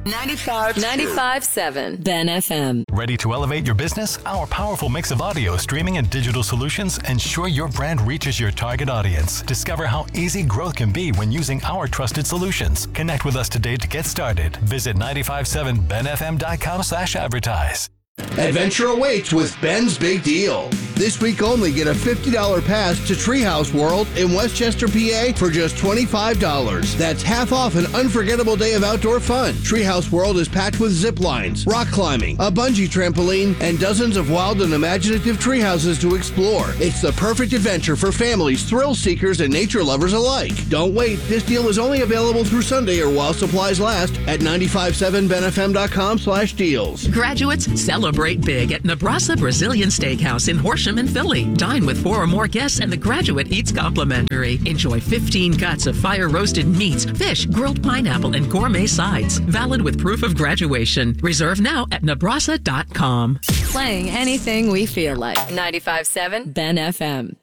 95.7 Ben FM. Ready to elevate your business? Our powerful mix of audio, streaming, and digital solutions ensure your brand reaches your target audience. Discover how easy growth can be when using our trusted solutions. Connect with us today to get started. Visit 957benfm.com/advertise. Adventure awaits with Ben's Big Deal. This week only, get a $50 pass to Treehouse World in Westchester, PA for just $25. That's half off an unforgettable day of outdoor fun. Treehouse World is packed with zip lines, rock climbing, a bungee trampoline, and dozens of wild and imaginative treehouses to explore. It's the perfect adventure for families, thrill seekers, and nature lovers alike. Don't wait. This deal is only available through Sunday or while supplies last at 957benfm.com/deals. Graduates, celebrate big at Nebraska Brazilian Steakhouse in Horsham and Philly. Dine with 4 or more guests and the graduate eats complimentary. Enjoy 15 cuts of fire-roasted meats, fish, grilled pineapple, and gourmet sides. Valid with proof of graduation. Reserve now at Nebraska.com. Playing anything we feel like. 95.7 Ben FM.